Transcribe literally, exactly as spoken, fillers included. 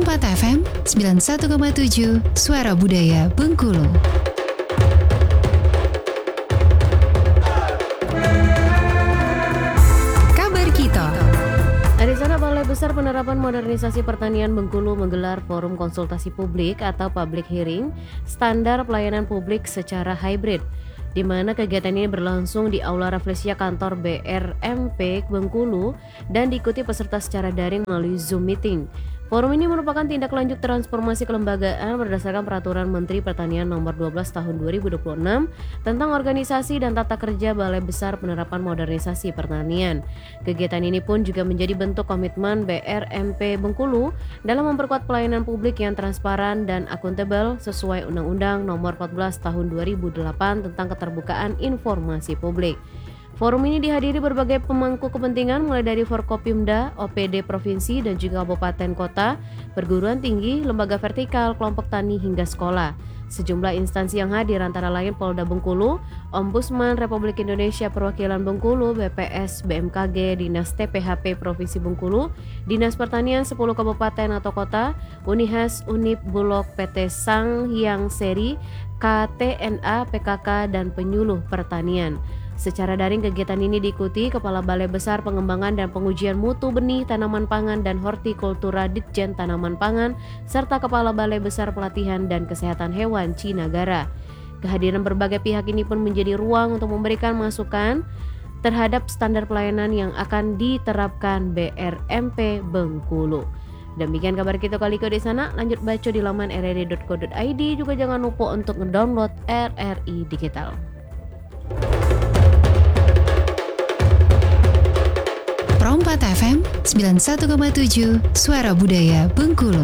Empat F M sembilan puluh satu koma tujuh Suara Budaya Bengkulu. Kabar Kita. Di sana Balai Besar Penerapan Modernisasi Pertanian Bengkulu menggelar forum konsultasi publik atau public hearing standar pelayanan publik secara hybrid, di mana kegiatan ini berlangsung di Aula Rafflesia kantor B R M P Bengkulu dan diikuti peserta secara daring melalui Zoom meeting. Forum ini merupakan tindak lanjut transformasi kelembagaan berdasarkan Peraturan Menteri Pertanian Nomor dua belas Tahun dua ribu dua puluh enam tentang organisasi dan tata kerja Balai Besar Penerapan Modernisasi Pertanian. Kegiatan ini pun juga menjadi bentuk komitmen B R M P Bengkulu dalam memperkuat pelayanan publik yang transparan dan akuntabel sesuai Undang-Undang Nomor empat belas Tahun dua ribu delapan tentang keterbukaan informasi publik. Forum ini dihadiri berbagai pemangku kepentingan mulai dari Forkopimda, O P D Provinsi dan juga kabupaten kota, perguruan tinggi, lembaga vertikal, kelompok tani hingga sekolah. Sejumlah instansi yang hadir antara lain Polda Bengkulu, Ombudsman Republik Indonesia Perwakilan Bengkulu, B P S, B M K G, Dinas T P H P Provinsi Bengkulu, Dinas Pertanian sepuluh kabupaten atau kota, Unihas, Unip, Bulog, P T Sang Hyang Seri, K T N A, P K K, dan penyuluh pertanian. Secara daring kegiatan ini diikuti Kepala Balai Besar Pengembangan dan Pengujian Mutu Benih Tanaman Pangan dan Hortikultura Ditjen Tanaman Pangan serta Kepala Balai Besar Pelatihan dan Kesehatan Hewan Cinagara. Kehadiran berbagai pihak ini pun menjadi ruang untuk memberikan masukan terhadap standar pelayanan yang akan diterapkan B R M P Bengkulu. Demikian kabar kita kali ke di sana. Lanjut baca di laman r r i dot co dot i d. Juga jangan lupa untuk ngedownload R R I Digital. Pro empat F M sembilan puluh satu koma tujuh Suara Budaya Bengkulu.